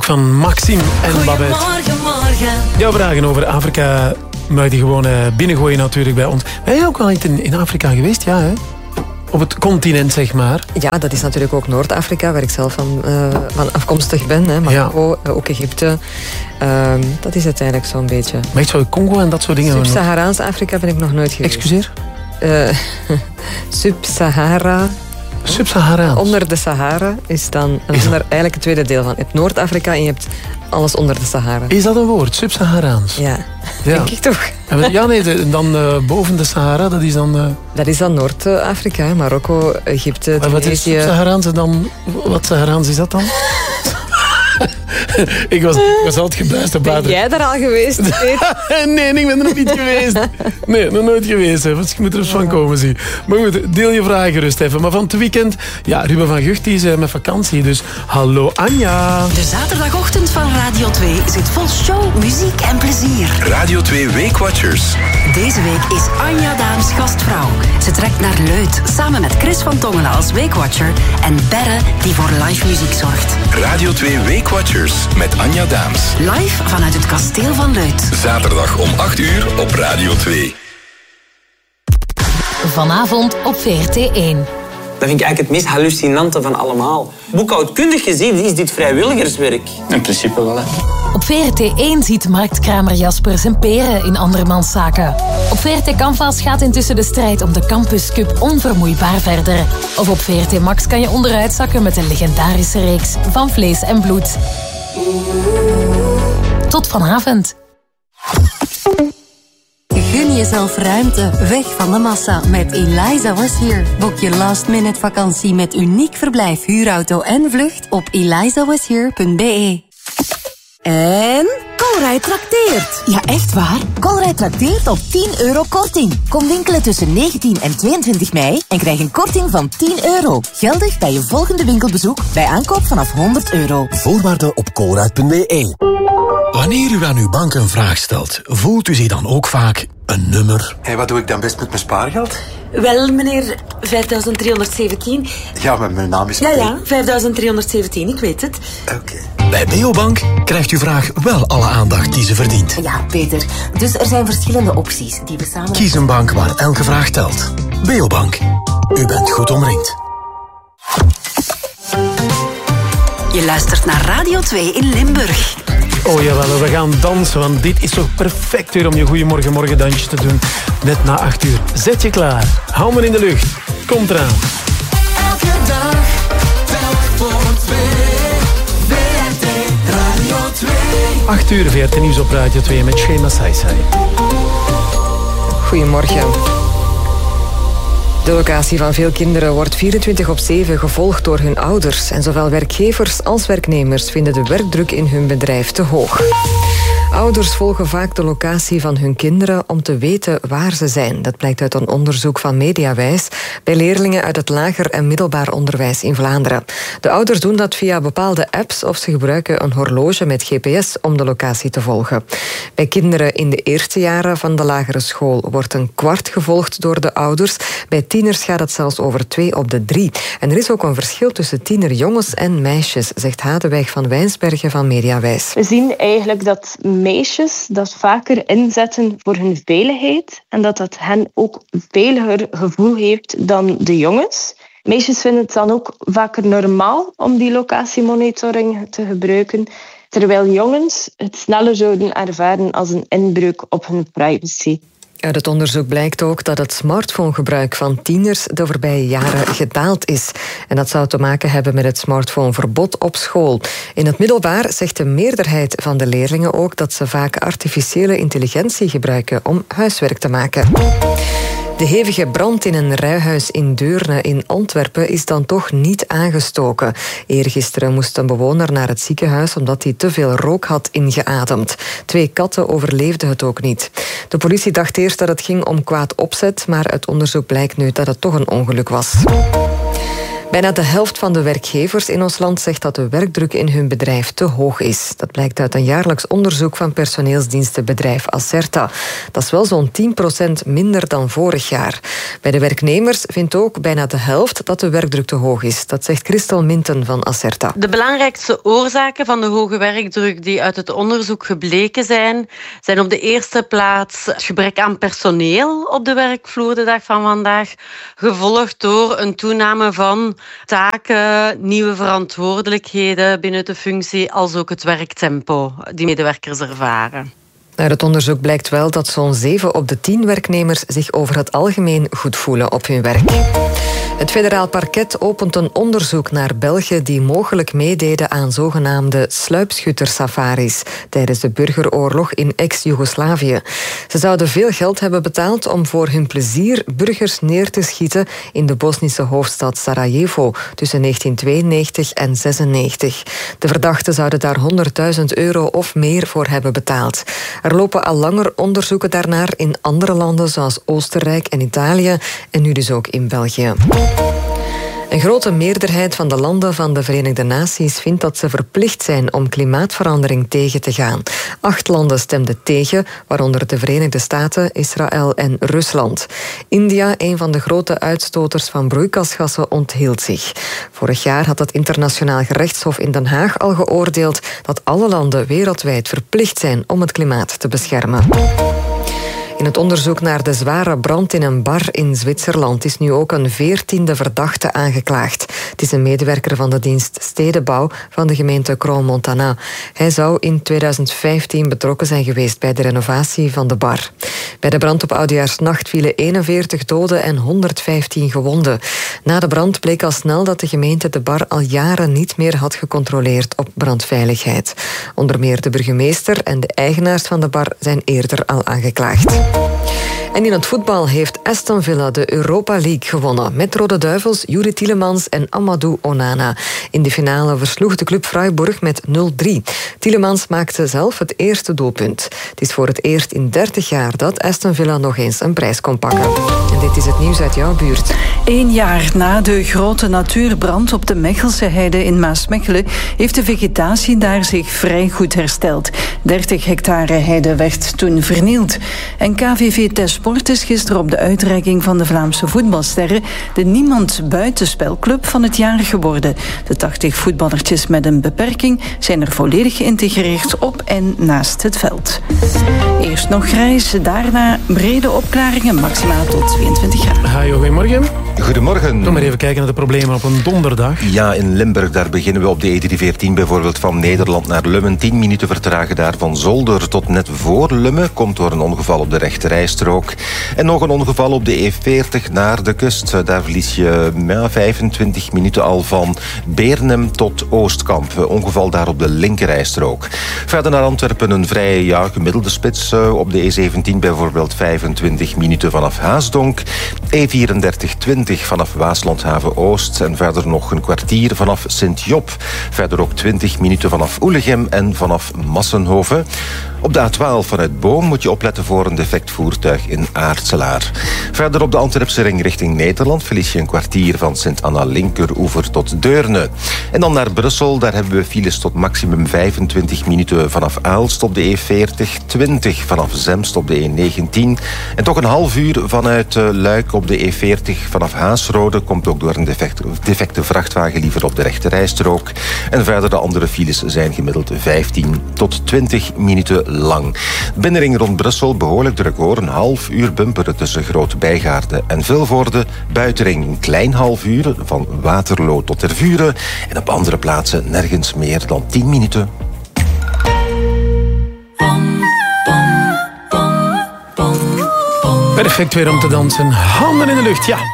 Van Maxime en Babette. Goedemorgen. Jouw vragen over Afrika mag je gewoon binnengooien natuurlijk bij ons. Ben jij ook al in Afrika geweest? Ja, hè? Op het continent, zeg maar. Ja, dat is natuurlijk ook Noord-Afrika, waar ik zelf van afkomstig ben. Hè. Marokko, ook Egypte. Dat is het eigenlijk zo'n beetje. Maar echt zo Congo en dat soort dingen? Sub-Saharaans Afrika ben ik nog nooit geweest. Excuseer? Sub-Sahara. Sub-Saharaans? Onder de Sahara is dan eigenlijk het tweede deel van. Je hebt Noord-Afrika en je hebt alles onder de Sahara. Is dat een woord? Sub-Saharaans? Ja, denk ik toch. Ja, nee, dan boven de Sahara, dat is dan... Dat is dan Noord-Afrika, Marokko, Egypte, Tunesië. Wat is Sub-Saharaans en dan... Wat Saharaans is dat dan? Ik was altijd gebuist. Ben jij daar al geweest? Nee, ik ben er nog niet geweest. Nee, nog nooit geweest. Hè. Je moet er eens van komen, zie. Maar goed, deel je vragen gerust even. Maar van het weekend, ja, Ruben van Gucht is met vakantie. Dus hallo Anja. De zaterdagochtend van Radio 2 zit vol show, muziek en plezier. Radio 2 Weekwatchers. Deze week is Anja Daams gastvrouw. Ze trekt naar Leuth samen met Chris van Tongelen als Weekwatcher en Berre die voor live muziek zorgt. Radio 2 Weekwatchers met Anja Daams. Live vanuit het kasteel van Leuth. Zaterdag om 8 uur op Radio 2. Vanavond op VRT1. Dat vind ik eigenlijk het meest hallucinante van allemaal. Boekhoudkundig gezien is dit vrijwilligerswerk. In principe wel, hè. Op VRT1 ziet marktkramer Jasper zijn peren in andermans zaken. Op VRT Canvas gaat intussen de strijd om de Campus Cup onvermoeibaar verder. Of op VRT Max kan je onderuit zakken met de legendarische reeks Van Vlees en Bloed. Tot vanavond. Gun jezelf ruimte, weg van de massa met Eliza Was Here. Boek je last-minute vakantie met uniek verblijf, huurauto en vlucht op elizawashere.be. En Colruyt trakteert. Ja, echt waar? Colruyt trakteert op €10 korting. Kom winkelen tussen 19 en 22 mei en krijg een korting van €10. Geldig bij je volgende winkelbezoek bij aankoop vanaf €100. Voorwaarden op colruyt.be. Wanneer u aan uw bank een vraag stelt, voelt u zich dan ook vaak een nummer? En wat doe ik dan best met mijn spaargeld? Wel, meneer, 5.317. Ja, maar mijn naam is... Ja, 5.317, ik weet het. Oké. Bij Beobank krijgt uw vraag wel alle aandacht die ze verdient. Ja, Peter. Dus er zijn verschillende opties die we samen... Kies een bank waar elke vraag telt. Beobank. U bent goed omringd. Je luistert naar Radio 2 in Limburg. Oh jawel, we gaan dansen, want dit is toch perfect weer om je Goeiemorgen Morgendansje te doen. Net na 8 uur. Zet je klaar. Hou me in de lucht. Komt eraan. Elke dag, telk voor 2. VRT Radio 2. 8 uur VRT Nieuws op Radio 2 met Shema Saisai. Goedemorgen. De locatie van veel kinderen wordt 24/7 gevolgd door hun ouders. En zowel werkgevers als werknemers vinden de werkdruk in hun bedrijf te hoog. Ouders volgen vaak de locatie van hun kinderen om te weten waar ze zijn. Dat blijkt uit een onderzoek van Mediawijs bij leerlingen uit het lager en middelbaar onderwijs in Vlaanderen. De ouders doen dat via bepaalde apps of ze gebruiken een horloge met GPS om de locatie te volgen. Bij kinderen in de eerste jaren van de lagere school wordt een kwart gevolgd door de ouders. Bij tieners gaat het zelfs over 2 op de 3. En er is ook een verschil tussen tienerjongens en meisjes, zegt Hadeweg van Wijnsbergen van Mediawijs. We zien eigenlijk dat meisjes dat vaker inzetten voor hun veiligheid en dat hen ook een veiliger gevoel heeft dan de jongens. Meisjes vinden het dan ook vaker normaal om die locatiemonitoring te gebruiken, terwijl jongens het sneller zouden ervaren als een inbreuk op hun privacy. Uit het onderzoek blijkt ook dat het smartphonegebruik van tieners de voorbije jaren gedaald is. En dat zou te maken hebben met het smartphoneverbod op school. In het middelbaar zegt de meerderheid van de leerlingen ook dat ze vaak artificiële intelligentie gebruiken om huiswerk te maken. De hevige brand in een rijhuis in Deurne in Antwerpen is dan toch niet aangestoken. Eergisteren moest een bewoner naar het ziekenhuis omdat hij te veel rook had ingeademd. 2 katten overleefden het ook niet. De politie dacht eerst dat het ging om kwaad opzet, maar uit onderzoek blijkt nu dat het toch een ongeluk was. Bijna de helft van de werkgevers in ons land zegt dat de werkdruk in hun bedrijf te hoog is. Dat blijkt uit een jaarlijks onderzoek van personeelsdienstenbedrijf Acerta. Dat is wel zo'n 10% minder dan vorig jaar. Bij de werknemers vindt ook bijna de helft dat de werkdruk te hoog is. Dat zegt Christel Minten van Acerta. De belangrijkste oorzaken van de hoge werkdruk die uit het onderzoek gebleken zijn op de eerste plaats het gebrek aan personeel op de werkvloer de dag van vandaag, gevolgd door een toename van taken, nieuwe verantwoordelijkheden binnen de functie, als ook het werktempo die medewerkers ervaren. Uit het onderzoek blijkt wel dat zo'n 7 op de 10 werknemers zich over het algemeen goed voelen op hun werk. Het federaal parket opent een onderzoek naar Belgen die mogelijk meededen aan zogenaamde sluipschuttersafaris tijdens de burgeroorlog in ex-Joegoslavië. Ze zouden veel geld hebben betaald om voor hun plezier burgers neer te schieten in de Bosnische hoofdstad Sarajevo tussen 1992 en 1996. De verdachten zouden daar €100.000 of meer voor hebben betaald. Er lopen al langer onderzoeken daarnaar in andere landen zoals Oostenrijk en Italië en nu dus ook in België. Een grote meerderheid van de landen van de Verenigde Naties vindt dat ze verplicht zijn om klimaatverandering tegen te gaan. 8 landen stemden tegen, waaronder de Verenigde Staten, Israël en Rusland. India, een van de grote uitstoters van broeikasgassen, onthield zich. Vorig jaar had het Internationaal Gerechtshof in Den Haag al geoordeeld dat alle landen wereldwijd verplicht zijn om het klimaat te beschermen. In het onderzoek naar de zware brand in een bar in Zwitserland is nu ook een 14e verdachte aangeklaagd. Het is een medewerker van de dienst Stedenbouw van de gemeente Crans-Montana. Hij zou in 2015 betrokken zijn geweest bij de renovatie van de bar. Bij de brand op Oudejaarsnacht vielen 41 doden en 115 gewonden. Na de brand bleek al snel dat de gemeente de bar al jaren niet meer had gecontroleerd op brandveiligheid. Onder meer de burgemeester en de eigenaars van de bar zijn eerder al aangeklaagd. En in het voetbal heeft Aston Villa de Europa League gewonnen. Met Rode Duivels, Youri Tielemans en Amadou Onana. In de finale versloeg de club Freiburg met 0-3. Tielemans maakte zelf het eerste doelpunt. Het is voor het eerst in 30 jaar dat Aston Villa nog eens een prijs kon pakken. En dit is het nieuws uit jouw buurt. 1 jaar na de grote natuurbrand op de Mechelse heide in Maasmechelen heeft de vegetatie daar zich vrij goed hersteld. 30 hectare heide werd toen vernield. En KVV Tesport is gisteren op de uitreiking van de Vlaamse voetbalsterren de Niemand Buitenspelclub van het jaar geworden. De 80 voetballertjes met een beperking zijn er volledig geïntegreerd op en naast het veld. Eerst nog grijs, daarna brede opklaringen, maximaal tot 22 graden. Hi, goedemorgen. Goedemorgen. Kom maar even kijken naar de problemen op een donderdag. Ja, in Limburg, daar beginnen we op de E314 bijvoorbeeld van Nederland naar Lummen. 10 minuten vertragen daar van Zolder tot net voor Lummen. Komt door een ongeval op de rechterrijstrook. En nog een ongeval op de E40 naar de kust. Daar verlies je 25 minuten al van Beernem tot Oostkamp. Ongeval daar op de linkerrijstrook. Verder naar Antwerpen een vrij gemiddelde spits. Op de E17 bijvoorbeeld 25 minuten vanaf Haasdonk. E34 20 vanaf Waaslandhaven-Oost en verder nog een kwartier vanaf Sint-Job. Verder ook 20 minuten vanaf Oelegem en vanaf Massenhoven. Op de A12 vanuit Boom moet je opletten voor een defect voertuig in Aartselaar. Verder op de Antwerpse ring richting Nederland verlies je een kwartier van Sint-Anna-Linkeroever tot Deurne. En dan naar Brussel, daar hebben we files tot maximum 25 minuten vanaf Aalst op de E40, 20 vanaf Zemst op de E19 en toch een half uur vanuit Luik op de E40 vanaf Haasrode, komt ook door een defecte vrachtwagen liever op de rechterrijstrook. En verder de andere files zijn gemiddeld 15 tot 20 minuten lang. Binnenring rond Brussel behoorlijk druk hoor. Een half uur bumperen tussen Groot-Bijgaarde en Vilvoorde. Buitenring een klein half uur van Waterloo tot Tervuren. En op andere plaatsen nergens meer dan 10 minuten. Perfect weer om te dansen. Handen in de lucht, ja.